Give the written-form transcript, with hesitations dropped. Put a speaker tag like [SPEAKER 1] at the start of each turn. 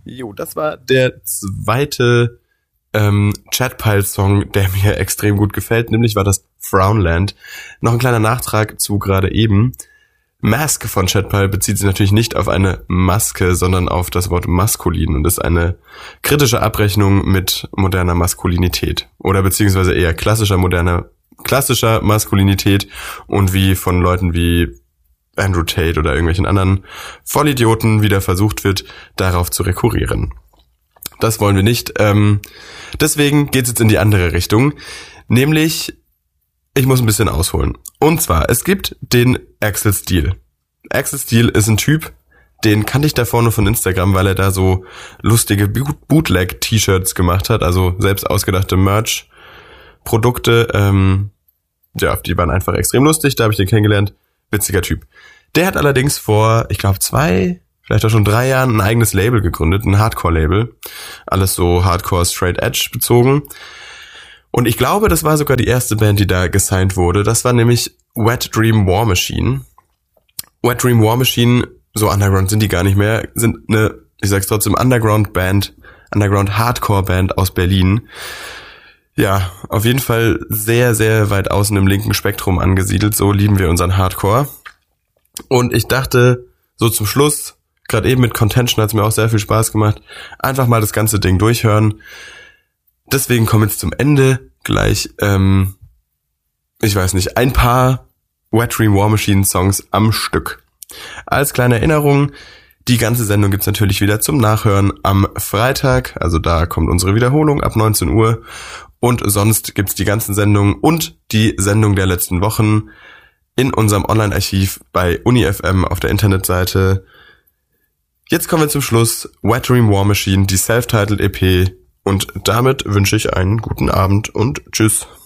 [SPEAKER 1] Jo, das war der zweite Chatpile-Song, der mir extrem gut gefällt, nämlich war das Frownland. Noch ein kleiner Nachtrag zu gerade eben. Mask von Chatpile bezieht sich natürlich nicht auf eine Maske, sondern auf das Wort maskulin und ist eine kritische Abrechnung mit moderner Maskulinität oder beziehungsweise eher klassischer Maskulinität und wie von Leuten wie Andrew Tate oder irgendwelchen anderen Vollidioten wieder versucht wird, darauf zu rekurrieren. Das wollen wir nicht. Deswegen geht's jetzt in die andere Richtung. Nämlich, ich muss ein bisschen ausholen. Und zwar, es gibt den Axel Steele. Axel Steele ist ein Typ, den kannte ich davor nur von Instagram, weil er da so lustige Bootleg-T-Shirts gemacht hat, also selbst ausgedachte Merch-Produkte. Die waren einfach extrem lustig, da habe ich den kennengelernt. Witziger Typ. Der hat allerdings vor, ich glaube 2, vielleicht auch schon 3 Jahren ein eigenes Label gegründet, ein Hardcore-Label. Alles so Hardcore Straight Edge bezogen. Und ich glaube, das war sogar die erste Band, die da gesigned wurde. Das war nämlich Wet Dream War Machine. Wet Dream War Machine, so underground sind die gar nicht mehr, sind eine, ich sag's trotzdem, Underground-Band, Underground-Hardcore-Band aus Berlin. Ja, auf jeden Fall sehr, sehr weit außen im linken Spektrum angesiedelt. So lieben wir unseren Hardcore. Und ich dachte, so zum Schluss, gerade eben mit Contention hat's mir auch sehr viel Spaß gemacht, einfach mal das ganze Ding durchhören. Deswegen kommen jetzt zum Ende gleich, ich weiß nicht, ein paar Wet Dream War Machine Songs am Stück. Als kleine Erinnerung, die ganze Sendung gibt's natürlich wieder zum Nachhören am Freitag, also da kommt unsere Wiederholung ab 19 Uhr. Und sonst gibt's die ganzen Sendungen und die Sendung der letzten Wochen in unserem Online-Archiv bei UniFM auf der Internetseite. Jetzt kommen wir zum Schluss. Wet Dream War Machine, die Self-Titled EP. Und damit wünsche ich einen guten Abend und tschüss.